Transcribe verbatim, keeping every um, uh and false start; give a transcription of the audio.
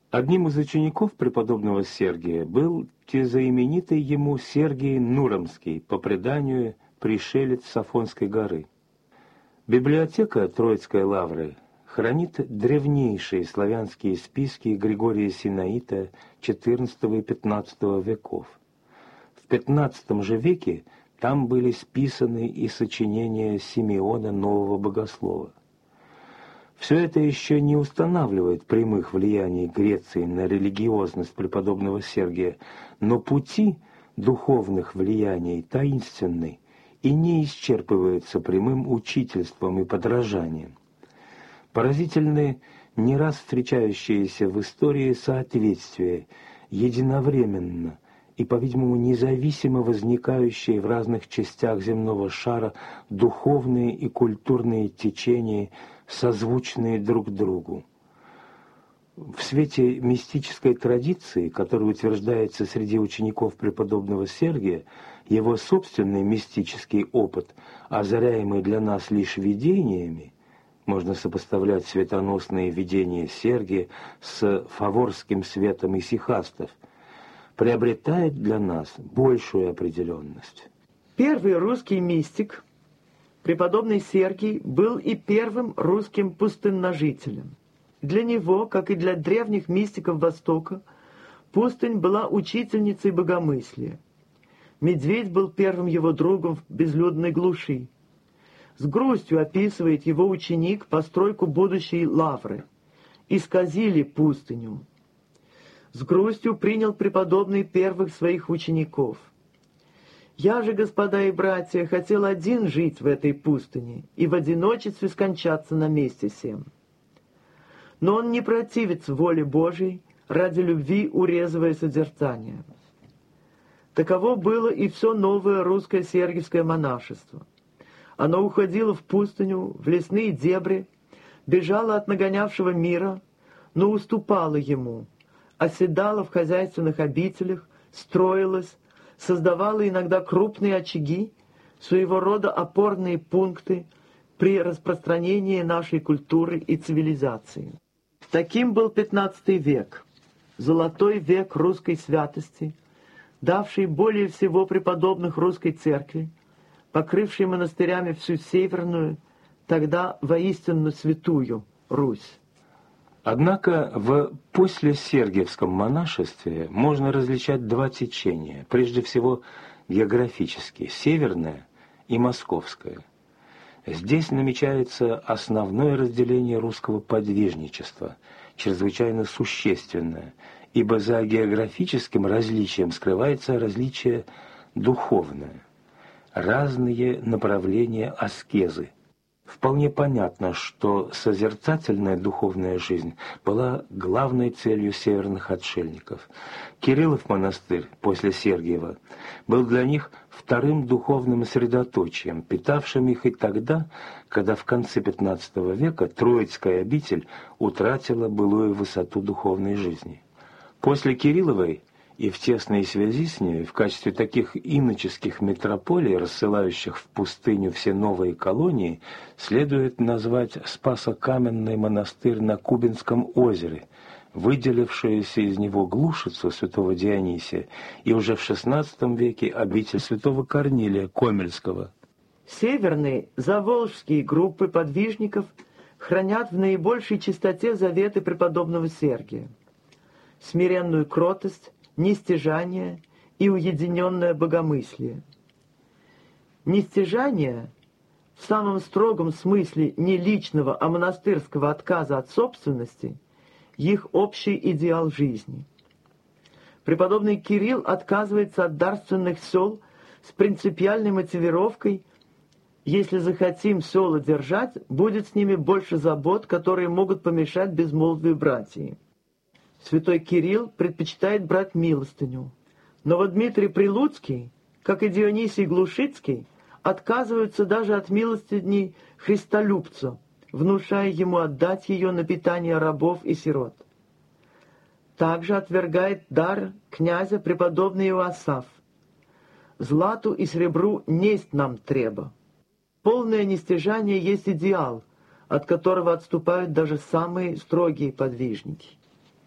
Одним из учеников преподобного Сергия был тезаименитый ему Сергий Нуромский, по преданию пришелец с Афонской горы. Библиотека Троицкой лавры хранит древнейшие славянские списки Григория Синаита четырнадцатого и пятнадцатого веков. В пятнадцатом же веке там были списаны и сочинения Симеона Нового Богослова. Все это еще не устанавливает прямых влияний Греции на религиозность преподобного Сергия, но пути духовных влияний таинственны и не исчерпываются прямым учительством и подражанием. Поразительны не раз встречающиеся в истории соответствия, единовременно и, по-видимому, независимо возникающие в разных частях земного шара духовные и культурные течения, созвучные друг другу. В свете мистической традиции, которая утверждается среди учеников преподобного Сергия, его собственный мистический опыт, озаряемый для нас лишь видениями, можно сопоставлять светоносные видения Сергия с фаворским светом исихастов, приобретает для нас большую определенность. Первый русский мистик, преподобный Сергий, был и первым русским пустынножителем. Для него, как и для древних мистиков Востока, пустынь была учительницей богомыслия. Медведь был первым его другом в безлюдной глуши. С грустью описывает его ученик постройку будущей лавры. «Исказили пустыню». С грустью принял преподобный первых своих учеников. «Я же, господа и братья, хотел один жить в этой пустыне и в одиночестве скончаться на месте сем. Но он не противится воле Божией, ради любви урезывая созерцание». Таково было и все новое русское сергиевское монашество. Оно уходило в пустыню, в лесные дебри, бежало от нагонявшего мира, но уступало ему, оседало в хозяйственных обителях, строилось, создавало иногда крупные очаги, своего рода опорные пункты при распространении нашей культуры и цивилизации. Таким был пятнадцатый век, золотой век русской святости, давший более всего преподобных русской церкви, покрывший монастырями всю северную, тогда воистину святую Русь. Однако в послесергиевском монашестве можно различать два течения, прежде всего географически, северное и московское. Здесь намечается основное разделение русского подвижничества, чрезвычайно существенное, ибо за географическим различием скрывается различие духовное, разные направления аскезы. Вполне понятно, что созерцательная духовная жизнь была главной целью северных отшельников. Кириллов монастырь после Сергиева был для них вторым духовным средоточием, питавшим их и тогда, когда в конце пятнадцатого века Троицкая обитель утратила былую высоту духовной жизни. После Кирилловой и в тесной связи с ней, в качестве таких иноческих метрополий, рассылающих в пустыню все новые колонии, следует назвать Спасо-Каменный монастырь на Кубинском озере, выделившуюся из него Глушицу святого Дионисия и уже в шестнадцатом веке обитель святого Корнилия Комельского. Северные заволжские группы подвижников хранят в наибольшей чистоте заветы преподобного Сергия. Смиренную кротость, нестяжание и уединенное богомыслие. Нестяжание в самом строгом смысле не личного, а монастырского отказа от собственности – их общий идеал жизни. Преподобный Кирилл отказывается от дарственных сел с принципиальной мотивировкой: если захотим села держать, будет с ними больше забот, которые могут помешать безмолвию братьев. Святой Кирилл предпочитает брать милостыню. Но вот Дмитрий Прилуцкий, как и Дионисий Глушицкий, отказываются даже от милостыни христолюбца, внушая ему отдать ее на питание рабов и сирот. Также отвергает дар князя преподобный Иоасаф. «Злату и сребру несть нам треба». Полное нестяжание есть идеал, от которого отступают даже самые строгие подвижники.